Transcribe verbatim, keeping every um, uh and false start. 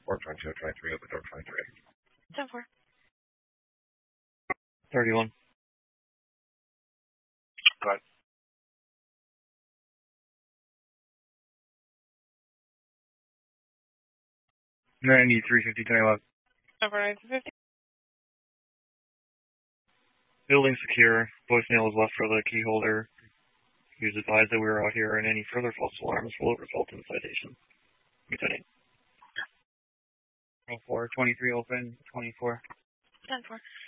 four twenty-two, twenty-three, open door twenty-three. ten four. thirty-one. Go ahead. ninety-three fifty, twenty-one. Number nine fifty. Building secure. Voicemail was left for the key holder. He was advised that we were out here and any further false alarms will result in citation. Lieutenant. oh four, twenty-three open, twenty-four. ten four.